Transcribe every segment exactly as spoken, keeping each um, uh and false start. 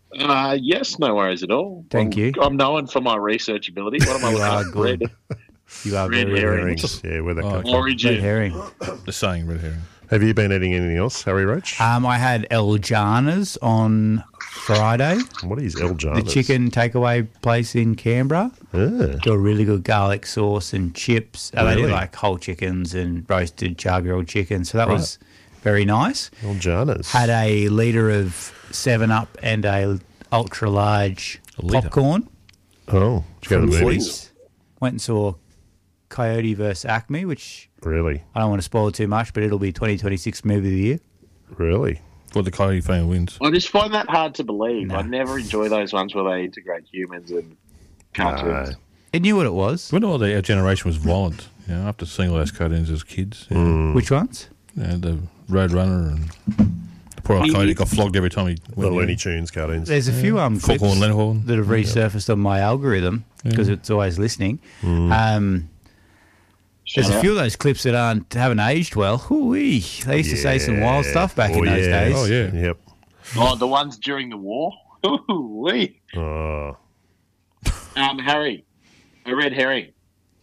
Uh, yes, no worries at all. Thank I'm, you. I'm known for my research ability. What am I You looking are at? good. Red, You are red very herrings. Yeah, where that Oh, comes okay. from. Origin. Red herring. The saying red herring. Have you been eating anything else, Harry Roach? Um, I had El Jana's on Friday, what is El the Jana's? chicken takeaway place in Canberra. Ah, Got a really good garlic sauce and chips. Uh, They Really? did like whole chickens and roasted char-grilled chicken, so that was very nice. El Jana's. Had a litre of seven up and a ultra-large A litre? popcorn. Oh, did you go to the from movies? Foods. Went and saw Coyote versus Acme, which Really? I don't want to spoil too much, but it'll be twenty twenty-six movie of the year. Really? What the Coyote fan wins. I just find that hard to believe. Nah. I never enjoy those ones where they integrate humans and cartoons. No. It knew what it was. When all the our generation was violent, you know, after seeing all those cartoons as kids, you know, Which ones? you know, the Road Runner and the poor old Coyote got flogged every time he The went. Looney Tunes cartoons. There's a few um, clips Foghorn Leghorn. that have resurfaced on my algorithm because Yeah. it's always listening. Um, there's Shout a out. few of those clips that aren't haven't aged well. Hoo-wee. They used to say some wild Yeah. stuff back Oh, in those yeah. days. Oh, yeah. Yep. Oh, the ones during the war? Ooh-wee. Oh. Um, Harry, a red herring.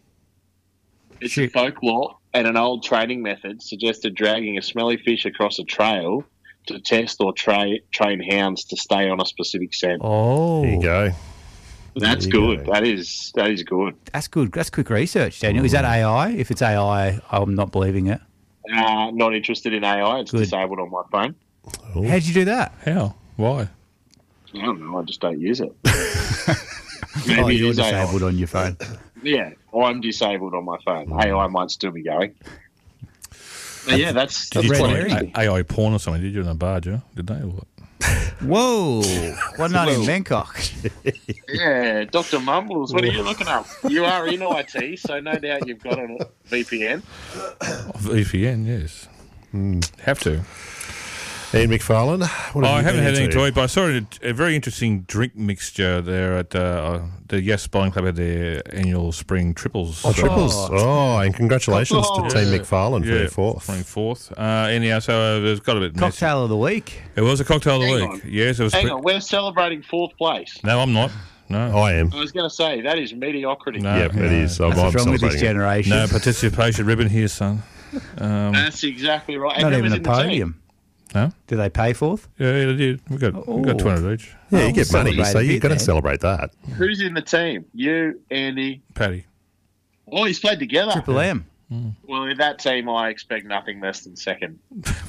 It's Shoot. a folklore and an old training method suggested dragging a smelly fish across a trail to test or tra- train hounds to stay on a specific scent. Oh, There you go. That's there you good. go. That is that is good. that's good. That's quick research, Daniel. Is that A I? If it's A I, I'm not believing it. Uh, not interested in A I. It's Good. disabled on my phone. How'd you do that? How? Why? I don't know. I just don't use it. Oh, Maybe it you're is A I. disabled on your phone. Yeah, I'm disabled on my phone. A I might still be going. But yeah, that's, Did that's you red what try it herring. is. A I porn or something? Did you in a bar, Joe? Did they? Or what? Whoa, what not in Whoa. Bangkok? Yeah, Doctor Mumbles, what are you looking up? You are in I T, so no doubt you've got a V P N. Oh, V P N, yes. Have to. Ian McFarlane. What Oh, have I you haven't been had any into? to eat, but I saw a, a very interesting drink mixture there at uh, the Yes Bowling Club at their annual spring triples. Oh, triples. Oh, and congratulations Oh. to Team Yeah. McFarlane for Yeah, their fourth. spring fourth. Uh, anyhow, so uh, it's got a bit messy. Cocktail of the week. It was a cocktail of the Hang week. on. Yes, it was. Hang pre- on, we're celebrating fourth place. No, I'm not. No, I am. I was going to say, that is mediocrity. No. Yep, it is. I'm, That's what's I'm wrong with this celebrating it. generation. no participation ribbon here, son. Um, That's exactly right. And Not who even was a in the team? podium. no, Do they pay fourth? yeah, yeah, they did. We got we got Oh. two hundred each. Yeah, Oh, you get we'll money, celebrate so a you've bit got to then. celebrate that. Who's in the team? You, Andy. Paddy. Oh, he's played together. Triple M. Well, in that team, I expect nothing less than second.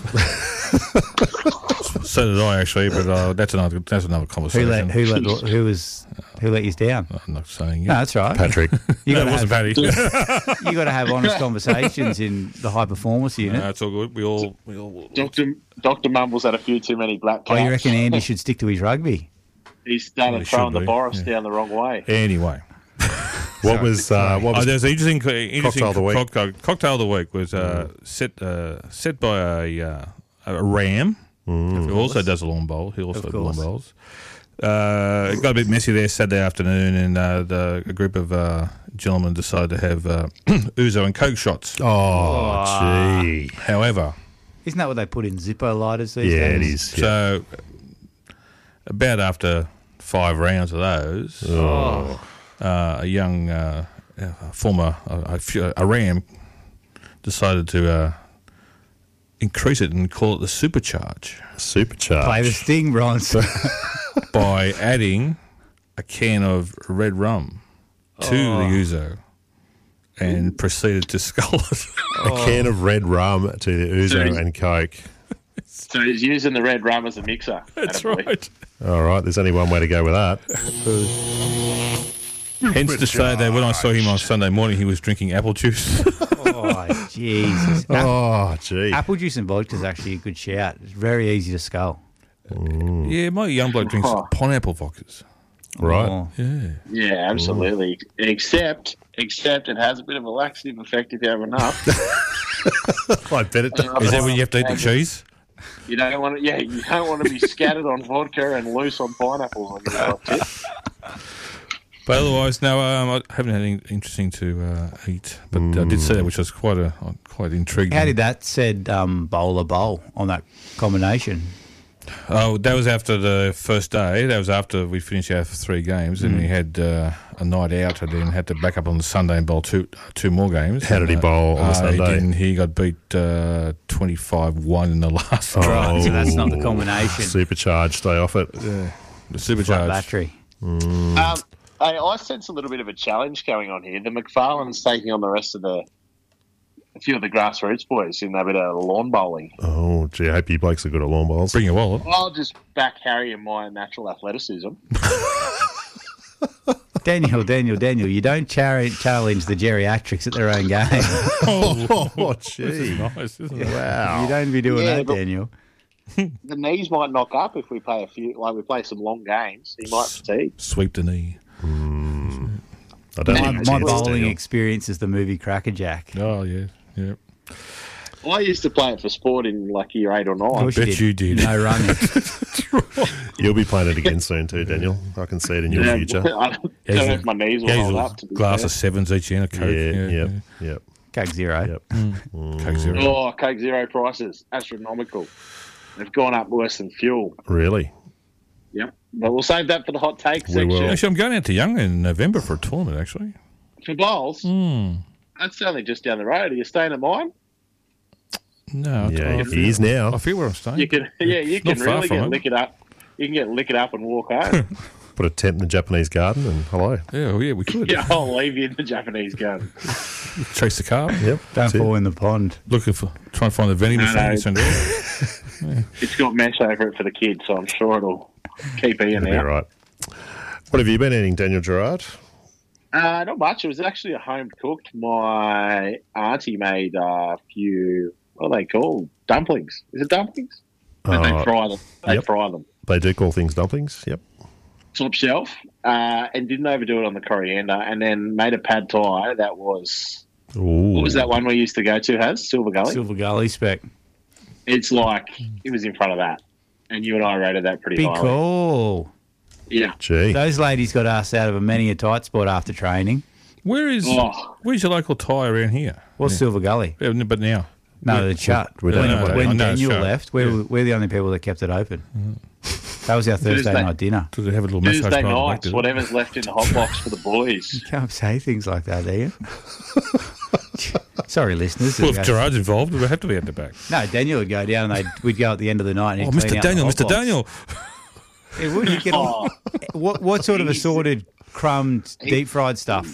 So did I actually, but uh, that's another that's another Who conversation. let who let who was who let you down? I'm not saying No, it. that's right. Patrick. You No, got it wasn't Paddy. you got to have honest conversations in the high performance unit. No, it's all good. We all we all. Doctor Doctor Mumbles had a few too many black Oh, caps. you reckon Andy should stick to his rugby? He started Well, he throwing should the be, Boris yeah. down the wrong way. Anyway. What was uh, what Oh, was there's an interesting, interesting Cocktail of the week. Cocktail, cocktail of the week was uh, set uh, set by a uh, a ram who also does a lawn bowl. He also Of does lawn course. bowls. Uh, it got a bit messy there Saturday afternoon, and uh, the, a group of uh, gentlemen decided to have uh, ouzo and coke shots. Oh, gee. However, Isn't that what they put in Zippo lighters these Yeah, days? it is. Yeah. so about after five rounds of those, Oh. uh, a young uh, uh, former uh, a, a ram decided to uh, increase it and call it the supercharge Supercharged. Play the sting, Bronze. by adding a can of red rum to the ouzo and proceeded to scull it. A can of red rum to the ouzo Sorry. and coke. So he's using the red rum as a mixer. That's Attaboy. right. All right, there's only one way to go with that. Hence to say that when I saw him on Sunday morning, he was drinking apple juice. Oh, Jesus. A- Oh, gee. Apple juice and vodka is actually a good shout. It's very easy to scull. Yeah, my young bloke drinks Oh. pineapple vodkas. Right. Oh. Yeah. Yeah, absolutely. Except, except it has a bit of a laxative effect if you have enough. I bet it does. Is that when you have to eat the cheese? You don't want to, yeah, you don't want to be scattered on vodka and loose on pineapples. Like a tip. But otherwise, no, um, I haven't had anything interesting to uh, eat. But I did say that, which was quite a quite intriguing. How did that said um, bowl a bowl on that combination? Oh, that was after the first day. That was after we finished our three games, and Mm. he had uh, a night out, and then had to back up on the Sunday and bowl two two more games. How did he And, bowl on the uh, Sunday? He, didn't, he got beat uh, twenty-five one in the last Oh, drive. So that's not the combination. Supercharged, stay off it. The Flat supercharged. battery. Um, I, I sense a little bit of a challenge going on here. The McFarlane's taking on the rest of the, a few of the grassroots boys in a bit of lawn bowling. Oh, gee, I hope you blokes are good at lawn bowls. Bring your wallet. I'll just back Harry in my natural athleticism. Daniel, Daniel, Daniel, you don't char- challenge the geriatrics at their own game. Oh, This gee. is nice, isn't it? Wow. You don't be doing Yeah, that, but- Daniel. The knees might knock up if we play a few, like we play some long games. He might fatigue. Sweep the knee. I don't My, think my it's bowling Daniel. experience is the movie Crackerjack. Oh, yeah. Yeah. I used to play it for sport in like year eight or Of nine. course bet you did. No running. You'll be playing it again soon too, Daniel. I can see it in your Yeah, future. I don't Yeah, know he's if my knees will Yeah, hold he's up. a To be glass fair. of sevens each in a Coke. Yeah, Yeah, yep, yeah. yep, Coke Zero. yep. Coke Zero. Oh, Coke Zero prices astronomical. They've gone up worse than fuel. Really? Yep. But we'll save that for the hot take We section. will. Actually, I'm going out to Young in November for a tournament, actually. For bowls, Mm. that's only just down the road. Are you staying at mine? No, I- Yeah, I, he feel, is now. I feel where I'm staying. You can, yeah, you Not can far really from get it. lick it up. You can get lick it up and walk home. Put a tent in the Japanese garden and hello. Yeah, well, yeah, we could. yeah, I'll leave you in the Japanese garden. Chase the car. Yep. Don't that's it. fall in the pond. Looking for, trying to find the vending No, machine. no. It's under- It's got mesh over it for the kids, so I'm sure it'll keep Ian It'll be out. all right. What have you been eating, Daniel Gerard? Uh, not much. It was actually a home cooked. My auntie made a few, what are they called? Dumplings. Is it dumplings? But they Uh, fry them. They yep. fry them. They do call things dumplings. Yep. Top shelf. Uh, and didn't overdo it on the coriander. And then made a pad thai that was, Ooh. what was that one we used to go to, Has? Silver Gully? Silver Gully spec. It's like, it was in front of that. And you and I rated that pretty Be highly. cool. Yeah. Gee. Those ladies got us out of a many a tight spot after training. Where is Oh. where's your local tie around here? What's Yeah. Silver Gully? Yeah, but now. No, the shut. we don't when know that. when I know it's Daniel shut. left, we're, Yeah. we're the only people that kept it open. That was our Thursday Tuesday. night dinner. Does it have a little massage Tuesday bar at the back, nights, does it? whatever's left in the hot box for the boys. You can't say things like that, Ian. Sorry, listeners. Well, if Gerard's involved, it would have to be at the back. No, Daniel would go down and they'd, we'd go at the end of the night and Oh, he'd clean Mister out the Daniel, hot Mister box. Daniel. It would. You get Oh, what, what sort of assorted, crumbed, deep fried stuff?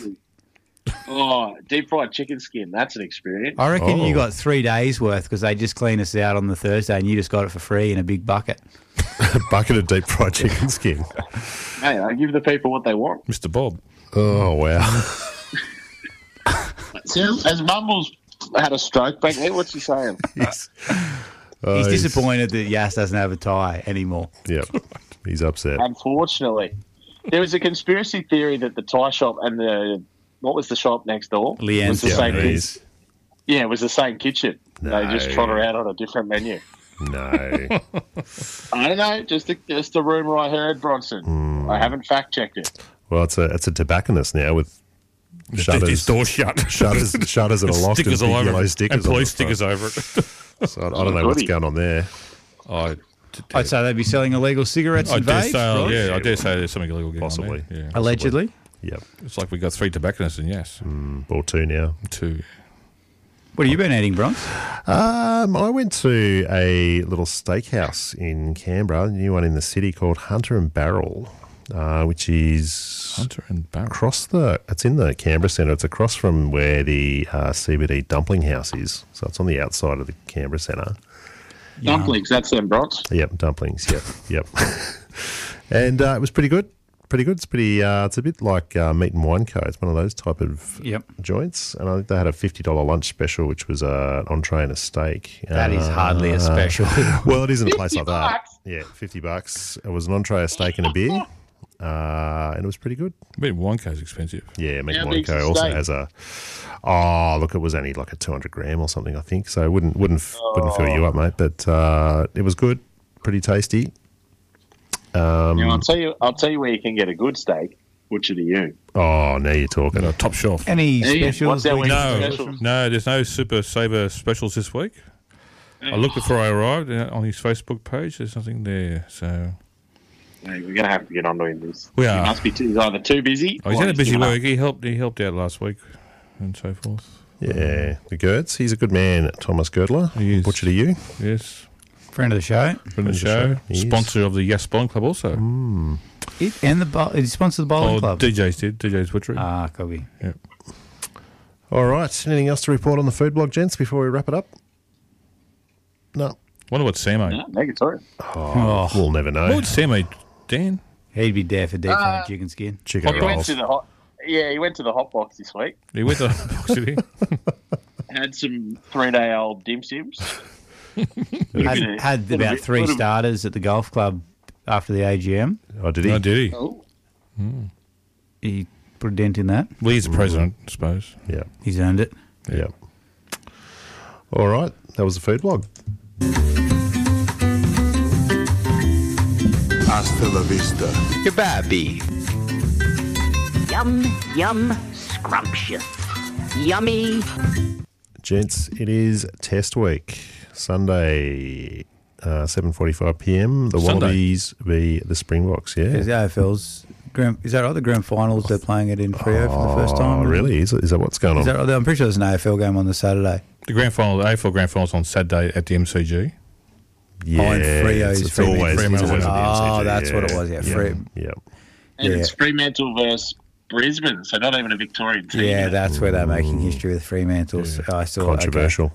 oh, deep fried chicken skin. That's an experience. I reckon Oh. you got three days worth because they just clean us out on the Thursday and you just got it for free in a big bucket. A bucket of deep fried chicken skin. Hey, I give the people what they want. Mister Bob. Oh, wow. Has Mumbles had a stroke back there? What's he saying? He's, oh, He's disappointed that Yas doesn't have a tie anymore. Yep. He's upset. Unfortunately, there was a conspiracy theory that the Thai shop and the what was the shop next door Leanne's was the same. Japanese. Yeah, it was the same kitchen. They just No. trot her out on a different menu. No. I don't know, just a, just a rumor I heard, Bronson. I haven't fact checked it. Well, it's a it's a tobacconist now with His shutters, door shut. shutters, shutters that are locked stickers and all big over yellow it. stickers. and on police the front. stickers over it. So I, I don't know what's Goody. going on there. I, I'd say they'd be selling illegal cigarettes I and dare vapes, say, Bron. yeah, I dare say there's something illegal going Possibly. on there. Yeah. Allegedly. Yep. It's like we got three tobacconists and yes, Or two now. two. What have you been eating, Bron? Um, I went to a little steakhouse in Canberra, a new one in the city called Hunter and Barrel, uh, which is Hunter and Barrel. across the. It's in the Canberra Centre. It's across from where the uh, C B D Dumpling House is. So it's on the outside of the Canberra Centre. Dumplings, that's them, Bronx. Yep, dumplings. Yep, yep. And uh, it was pretty good. Pretty good. It's pretty. Uh, it's a bit like uh, Meat and Wine Co. It's one of those type of Yep. joints. And I think they had a fifty dollar lunch special, which was uh, an entree and a steak. That is hardly a special. Well, it is in a place fifty like that. bucks? Yeah, fifty bucks. It was an entree, a steak, and a beer, uh, and it was pretty good. I mean, Wonko's expensive. Yeah, Meat How and Wine big's the Co. also steak? has a. Oh, look, it was only like a two hundred gram or something, I think. So it wouldn't wouldn't wouldn't fill you up, mate. But uh, it was good, pretty tasty. Um, Now, I'll tell you, I'll tell you where you can get a good steak. Butcher to you. oh, now you're talking. No, top shelf. Any Ian, specials? what's our we week's can No, specials? no, there's no Super Saver specials this week. I looked before I arrived uh, on his Facebook page. There's nothing there. So Hey, we're going to have to get onto him. This. We are. He must be too, he's either too busy. oh, he's or had a busy given up. work. He helped. He helped out last week and so forth. Yeah, the Gertz. He's a good man, Thomas Girdler. He is. Butcher to you. Yes. Friend of the show. From the the show. show. He is. Sponsor of the Yes Bond Club also. It, and the bowl, he sponsored the bowling Oh, club. D Js did. D Js Butchery. Ah, Kobe. yeah. All right. Anything else to report on the food blog, gents, before we wrap it up? No. Wonder what Sam ate. Yeah, negatory. Oh, We'll never know. What would Sam eat, Dan? he'd be there for deep Uh, fried chicken skin. Chicken Hot He went rolls. to the hot. Yeah, he went to the hot box this week. He went to the box, did he? Had some three-day-old dim sims. Had, had Little about bit- three little- starters at the golf club after the A G M. Oh, did he? No, did he? Oh, He put a dent in that. Well, he's the president, I suppose. Yeah. He's earned it. Yeah. All right. That was the food blog. Hasta la vista. Kebabi. Yum, yum, scrumptious. Yummy. Gents, it is test week. Sunday, uh, seven forty-five p.m. The Sunday. Wallabies v the Springboks, yeah. Is the A F L's grand, is that right? The grand finals, they're playing it in Freo for the first time. Oh, really? Is, it, is that what's going on? Is that right? I'm pretty sure there's an A F L game on the Saturday. The grand final, the A F L grand finals on Saturday at the M C G. yeah. Oh, and Freo's it's, it's Fremantle. always, it's Fremantle's always at the Oh, M C G, that's what it was, yeah, Fre- yeah. and Yeah. it's Fremantle versus Brisbane, so not even a Victorian team. Yeah, that's where they're making history with Fremantle. So I saw Controversial.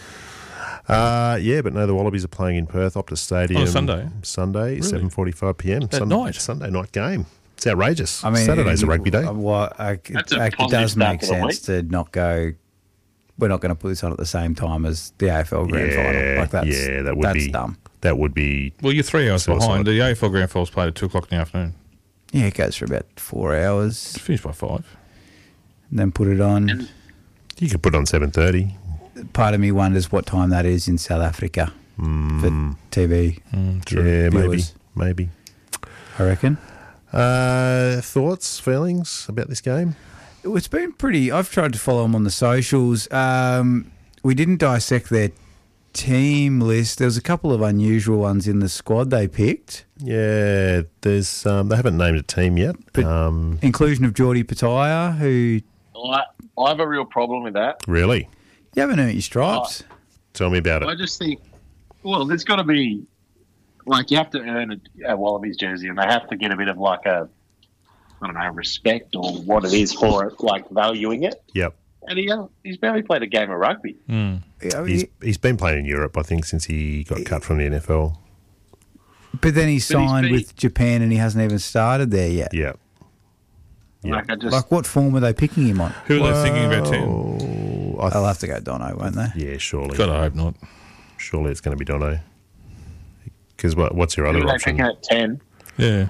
Uh, yeah, but no, the Wallabies are playing in Perth, Optus Stadium. On a Sunday? Sunday, seven forty-five p.m. That night? Sunday night game. It's outrageous. Okay. I mean, Saturday's a rugby day. uh, Well, I, That's a it, it positive does start make to the sense to not go. We're not going to put this on at the same time as the A F L grand final. Yeah, Like that's, yeah, that would that's be dumb. That would be Well, you're three hours Suicide. behind. The A F L grand finals played at two o'clock in the afternoon. Yeah, it goes for about four hours, Finished by five. and then put it on. And- you could put it on seven thirty. Part of me wonders what time that is in South Africa for T V. Mm, true. Yeah, maybe, Viewers. maybe. I reckon. Uh, thoughts, feelings about this game? It's been pretty. I've tried to follow them on the socials. Um, we didn't dissect their team list. There was a couple of unusual ones in the squad they picked. Yeah, there's um, they haven't named a team yet. But- um, Inclusion of Geordie Pataya, who I, I have a real problem with that. really, you haven't earned your stripes. tell me about I it. just think, well, there's got to be, like, you have to earn a, a Wallabies jersey, and they have to get a bit of, like, a, I don't know, respect or what it is for it, like, valuing it. Yep, And he, uh, he's barely played a game of rugby. Mm. Yeah, he's he- he's been playing in Europe, I think, since he got cut from the N F L. but then he signed been- with Japan and he hasn't even started there yet. Yeah, yeah. Like, I just, Like, what form are they picking him on? Who are they thinking about ten? Oh, I They'll have to go Dono, won't they? yeah, surely, God, I hope not. surely it's going to be Dono. Because what, what's your other who are they option? picking at ten? Yeah.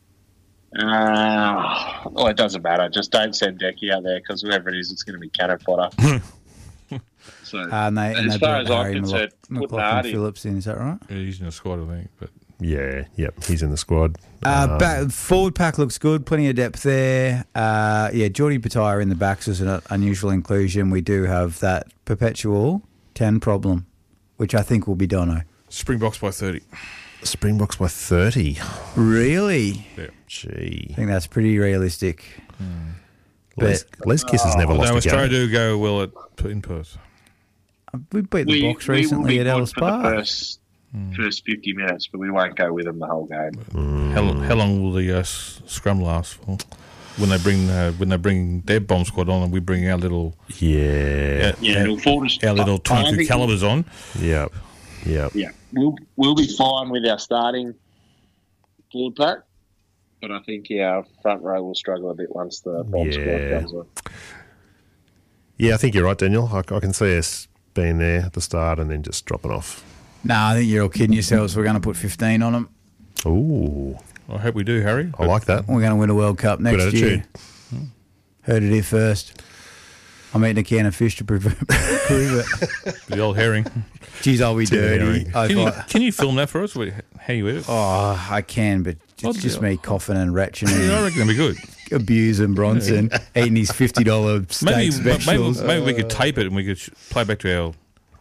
Uh, well, it doesn't matter. Just don't send Decky out there because whoever it is, it's going to be cannon fodder. So, Uh, and they, and as they far brought as I'm Harry concerned, Mc- put McLaughlin Nardi. Phillips in, is that right? Yeah, he's in the squad, I think. But Yeah, yep, he's in the squad. Uh, Um, back, forward pack looks good, plenty of depth there. Uh, yeah, Geordie Pataya in the backs is an unusual inclusion. We do have that perpetual ten problem, which I think will be Dono. Springboks by thirty. Springboks by thirty. Really? Yeah. Gee, I think that's pretty realistic. Les, Les Kiss has never lost Although a Australia game. do go well at in Perth. We beat the we, Box we will recently be at good Ellis for the Park. first, first fifty minutes, but we won't go with them the whole game. How, how long will the uh, s- scrum last for? When they bring uh, when they bring their bomb squad on, and we bring our little Yeah, Yeah, our, it'll fall to- our little I- I twenty-two think- calibers on. yep, yep. Yeah, we'll we'll be fine with our starting forward pack, but I think yeah, our front row will struggle a bit once the bomb Yeah. squad comes on. Yeah, I think you're right, Daniel. I, I can see us being there at the start and then just dropping off. Nah, I think you're all kidding yourselves. We're going to put fifteen on them. Ooh, I hope we do, Harry. I like that. We're going to win a World Cup next Good year. attitude. Heard it here first. I'm eating a can of fish to prove, prove it. The old herring. Jeez, I'll be Tim dirty. Herring. I Can you, thought, can you film that for us? Wh- How you eat it? oh, I can, but it's Well, just yeah. me coughing and retching Yeah, I and reckon it'd be good. abusing Bronson, eating his fifty dollars steak Maybe, maybe, specials. maybe we could tape it and we could sh- play back to our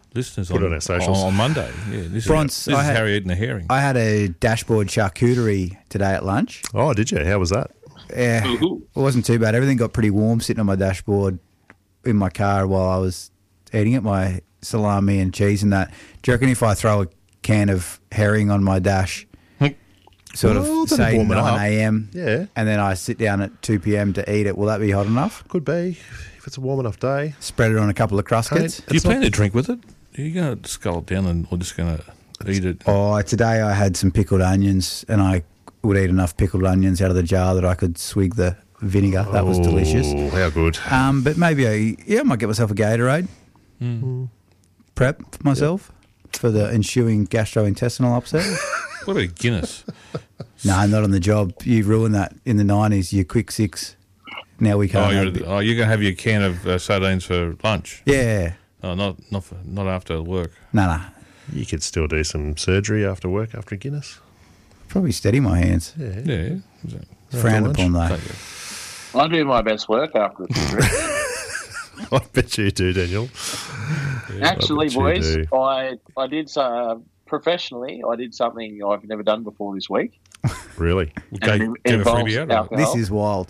listeners Put on, it on our socials. on, on Monday. Yeah, this Bronze, is, this I is had- Harry eating a herring. I had a dashboard charcuterie today at lunch. Oh, did you? How was that? Yeah, Ooh. it wasn't too bad. Everything got pretty warm sitting on my dashboard in my car while I was eating it, my salami and cheese and that. Do you reckon if I throw a can of herring on my dash, sort Well, of that'd say warm it up. nine a.m. Yeah. and then I sit down at two p.m. to eat it, will that be hot enough? Could be if it's a warm enough day. Spread it on a couple of Cruskets. Do you It's plan not- to drink with it? Are you going to scull it down and, or just going to eat it? Oh, today I had some pickled onions, and I would eat enough pickled onions out of the jar that I could swig the vinegar. That was delicious. Oh, how good. Um, but maybe I, yeah, I might get myself a Gatorade. Prep myself for the ensuing gastrointestinal upset. What about Guinness? No, not on the job. You ruined that in the nineties. You quick six. Now we Oh, can't. you're, have it. oh, you're going to have your can of uh, sardines for lunch? Yeah. Oh, not not for, not after work. No, no. You could still do some surgery after work after a Guinness. Probably steady my hands. Yeah. Yeah. Frowned lunch. upon though. Take it. I do my best work after a drink. I bet you do, Daniel. Actually, bet you boys, do. I I did uh, professionally. I did something I've never done before this week. Really? We'll And go, it give a involves freebie out. alcohol. This is wild.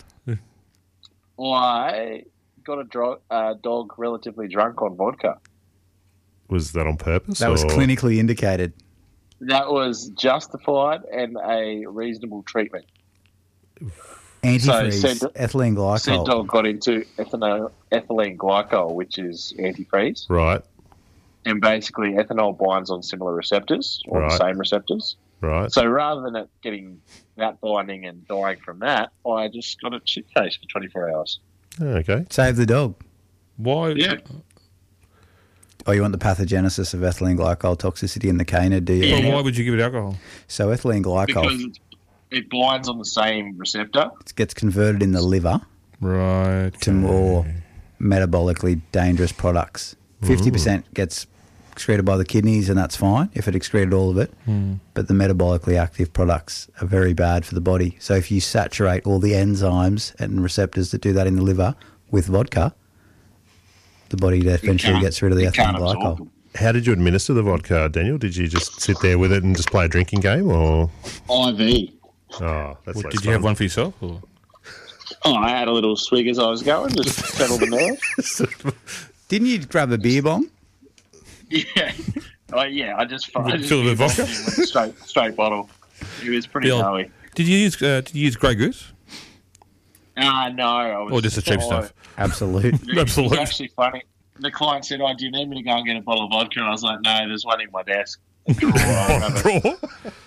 I got a dro- uh, dog relatively drunk on vodka. Was that on purpose? That was or- clinically indicated. That was justified and a reasonable treatment. Antifreeze, said- ethylene Said glycol. dog got into ethanol, ethylene glycol, which is antifreeze, Right, and basically ethanol binds on similar receptors or Right. the same receptors. right. So rather than it getting that binding and dying from that, I just got a shit case for twenty-four hours. Okay. Save the dog. Why? Yeah. Oh, you want the pathogenesis of ethylene glycol toxicity in the canid, do you? Well, Yeah. why would you give it alcohol? So ethylene Because glycol it's, it binds on the same receptor. gets converted in the liver Right. to more metabolically dangerous products. fifty percent gets excreted by the kidneys, and that's fine if it excreted all of it. But the metabolically active products are very bad for the body. So if you saturate all the enzymes and receptors that do that in the liver with vodka, the body eventually can't- gets rid of the you can't ethylene absorb glycol. them. How did you administer the vodka, Daniel? Did you just sit there with it and just play a drinking game, or? I V. Oh, that's What, less did you have fun. one for yourself? Or? Oh, I had a little swig as I was going, just settle the nerves. Didn't you grab a beer bong? Yeah. Oh, yeah, I just, I just Fill it with vodka? with a straight, straight bottle. It was pretty Bill, snowy. Did you use uh, Did you use Grey Goose Ah, no. I was, or just the cheap I- stuff? Absolute. It Absolute. was actually funny. The client said, "Oh, do you need me to go and get a bottle of vodka?" And I was like, "No, there's one in my desk." A drawer, I'll have it."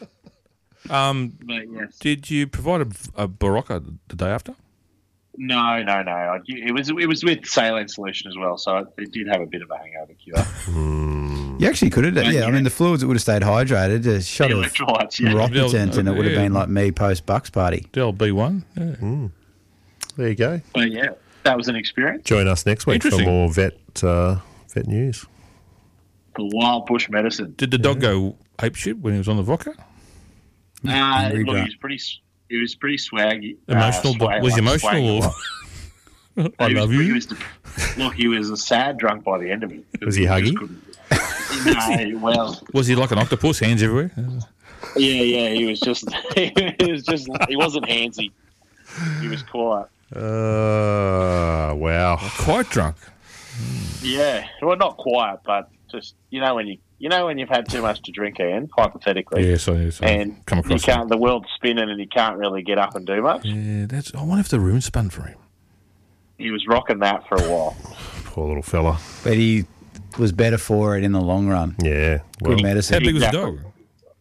Um, But yes, did you provide a, a Barocca the day after? no, no, no. I, it was it was with saline solution as well, so it, it did have a bit of a hangover cure. You actually could have done, yeah. I Yeah. mean, the fluids, it would have stayed hydrated. A shot The of electrolytes, yeah. Ropitant, and it would have Yeah. been like me post Bucks party. The old B one. Yeah. There you go. But yeah, that was an experience. Join us next week for Interesting. more vet uh, vet news. The wild bush medicine. Did the dog go ape shit when he was on the vodka? Uh, Angry look, he drunk. was pretty. s- He was pretty swaggy. Emotional? Uh, swag, was he like, swaggy emotional? a Or? lot. I He was- love he you. was de- look, he was a sad drunk by the end of it. Was he just huggy? couldn't- No, well, Was he like an octopus, hands everywhere? yeah, yeah. He was just. He was just. He wasn't handsy. He was quiet. Uh, wow. Quite drunk. Yeah, well, not quiet, but just you know when you you know when you've had too much to drink, Ian, hypothetically, Yes, I, yes, I and come you across that. can't. The world's spinning, and you can't really get up and do much. Yeah, that's. I wonder if the room spun for him. He was rocking that for a while. Poor little fella. But he was better for it in the long run. Yeah. Well, Good How medicine. big was the Exactly. dog?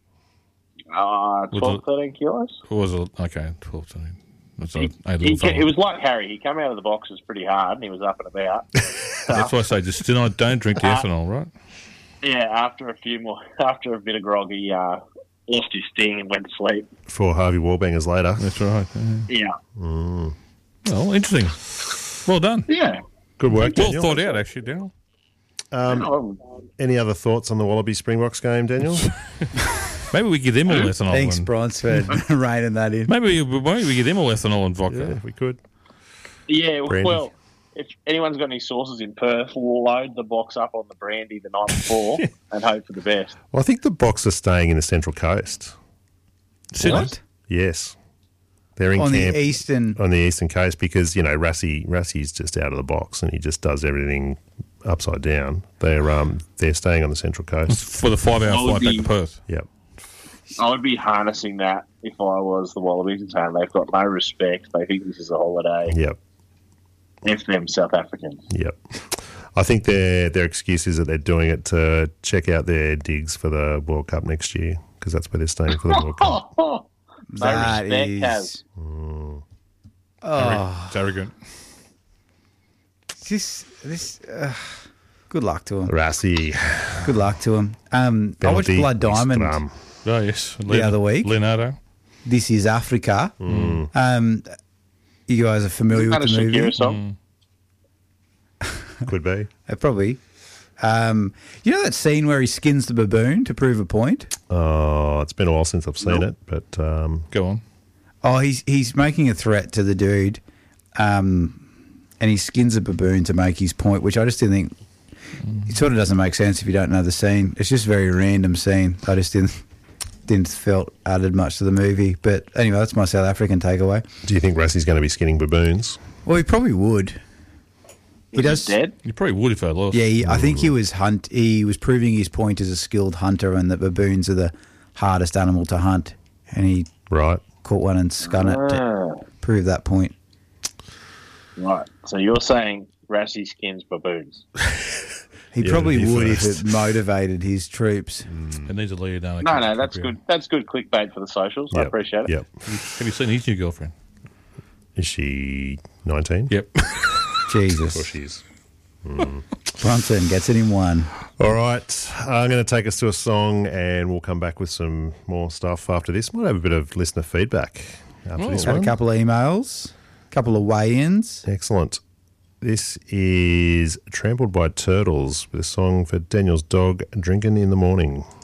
Uh, Was twelve, it- thirteen kilos. Or was it okay? Twelve, thirteen. That's a, He, a he, little ca- fella. it was like Harry. He came out of the boxes pretty hard, and he was up and about. That's why I say just tonight. Don't drink the Uh, ethanol, right? Yeah, after a few more, after a bit of grog, he uh, lost his sting and went to sleep. four Harvey Warbangers later. That's right. Yeah. Yeah, Well, interesting. Well done. yeah. Good work, Well Daniel. thought out, actually, Daniel. Um, Any other thoughts on the Wallaby Springboks game, Daniel? Maybe we give them all ethanol. Thanks, and, Bronze, for reining that in. maybe we- maybe we give them all ethanol and vodka. Yeah, we could. yeah, Brandy. well, if anyone's got any sources in Perth, we'll load the box up on the brandy the night before and hope for the best. Well, I think the box are staying in the Central Coast. Sydney? What? Yes. They're in On camp the eastern. on the eastern coast because, you know, Rassie Rassie's just out of the box and he just does everything upside down. They're um they're staying on the Central Coast. For the five-hour Oh, flight back the- to Perth. Yep. I would be harnessing that if I was the Wallabies and saying they've got no respect. They think this is a holiday. Yep. F them South Africans. Yep. I think their their excuse is that they're doing it to check out their digs for the World Cup next year because that's where they're staying for the World Cup. no That respect, is- Kaz. Oh, It's arrogant. this this. Uh, good luck to him. Rassie. Good luck to him. Um, I watched penalty, Blood Diamond scrum. Oh, yes. the other week. Leonardo. This is Africa. Mm. Um, you guys are familiar Isn't with that the a movie? Shakira song? Could be. Uh, probably. Um, you know that scene where he skins the baboon to prove a point? Oh, it's been a while since I've seen it, but um, Go on. Oh, he's he's making a threat to the dude, um, and he skins a baboon to make his point, which I just didn't think. It sort of doesn't make sense if you don't know the scene. It's just a very random scene. I just didn't didn't felt added much to the movie. But anyway, that's my South African takeaway. do you think Rassie's going to be skinning baboons? Well, he probably would. He Was does. he dead? You probably would if I lost. Yeah, he, I think he was hunt. He was proving his point as a skilled hunter, and that baboons are the hardest animal to hunt. And he Right. caught one and scun it to Ah, prove that point. right. So you're saying Rassie skins baboons? He Yeah, probably he would first. if it motivated his troops. It needs a Leonardo. No, no, that's good. That's good clickbait for the socials. I Yep. appreciate it. Yep. Have you seen his new girlfriend? Is she nineteen? Yep. Of course Jesus. she is. Brunson gets it in one. All right. I'm going to take us to a song and we'll come back with some more stuff after this. Might have a bit of listener feedback after Oh. this Had a one. couple of emails, a couple of weigh-ins. Excellent. This is Trampled by Turtles with a song for Daniel's dog, Drinking in the Morning.